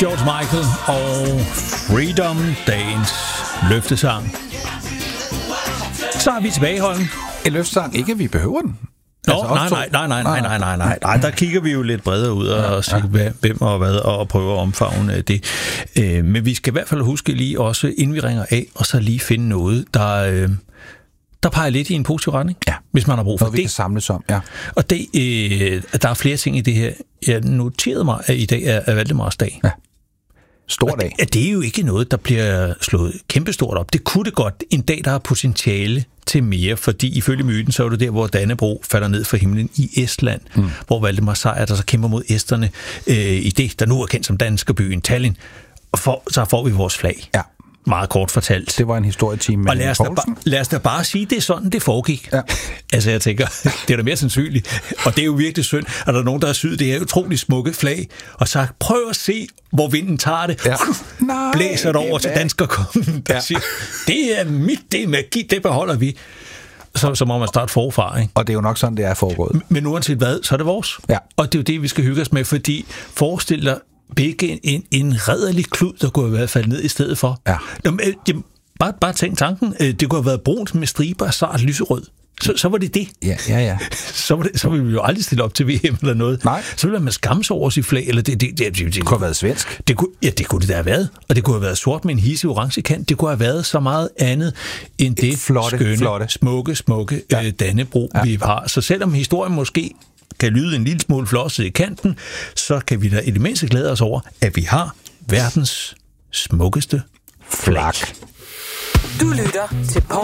George Michael og Freedom, dagens løftesang. Så er vi tilbage, Holm. En løftesang, ikke at vi behøver den. Nå, nej, der kigger vi jo lidt bredere ud og siger, hvem og hvad, og prøver at omfavne det. Men vi skal i hvert fald huske lige også, inden vi ringer af, og så lige finde noget, der peger lidt i en positiv retning, hvis man har brug for det. Vi kan samles om, ja. Og det, der er flere ting i det her. Jeg noterede mig, at i dag er Valdemars dag. Ja. Stor dag. Det er jo ikke noget, der bliver slået kæmpestort op. Det kunne det godt en dag, der har potentiale til mere, fordi ifølge myten, så er det der, hvor Dannebrog falder ned fra himlen i Estland, hvor Valdemar Sejr, der så kæmper mod esterne i det, der nu er kendt som danskerbyen Tallinn, og så får vi vores flag. Ja. Meget kort fortalt. Det var en historietime med og lad os da bare sige, det er sådan, det foregik. Ja. Altså, jeg tænker, det er da mere sandsynligt. Og det er jo virkelig synd, at der er nogen, der har syet det her utroligt smukke flag, og så prøv at se, hvor vinden tager det. Ja. Blæser det over til danskerkongen, der siger, det er mit, det er magi, det beholder vi. Så må man starte forfra, ikke? Og det er jo nok sådan, det er foregået. Men uanset hvad, så er det vores. Ja. Og det er jo det, vi skal hygge os med, fordi forestil dig, begge en rædderlig klud, der kunne have været faldet ned i stedet for. Ja. Bare tænk tanken. Det kunne have været brunt med striber af sart lyserød. Så var det det. Ja. Så ville vi jo aldrig stille op til VM eller noget. Nej. Så ville man skamme sig over sit flag. Eller det kunne have været svensk. Det kunne det da have været. Og det kunne have været sort med en hissig orange kant. Det kunne have været så meget andet end det flotte. smukke Dannebrog, vi har. Så selvom historien måske kan lyde en lille smule flosset i kanten, så kan vi da i det mindste glæde os over, at vi har verdens smukkeste flag. Du lytter til